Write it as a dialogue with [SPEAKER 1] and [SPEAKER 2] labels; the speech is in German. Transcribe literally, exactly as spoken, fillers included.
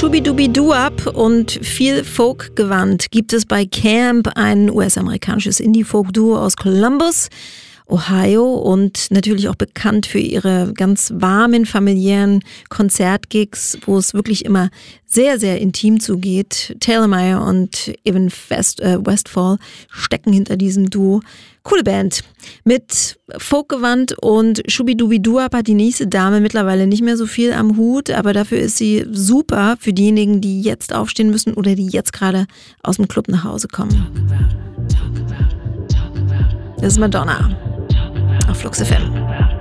[SPEAKER 1] Shubidubiduap und viel Folk-Gewand gibt es bei Camp, ein U S-amerikanisches Indie-Folk-Duo aus Columbus, Ohio und natürlich auch bekannt für ihre ganz warmen, familiären Konzertgigs, wo es wirklich immer sehr, sehr intim zugeht. Taylor Meyer und Evan Fest, äh, Westfall stecken hinter diesem Duo. Coole Band. Mit Folkgewand und Shubidubiduap hat die nächste Dame mittlerweile nicht mehr so viel am Hut, aber dafür ist sie super für diejenigen, die jetzt aufstehen müssen oder die jetzt gerade aus dem Club nach Hause kommen. Das ist Madonna auf Flux F M.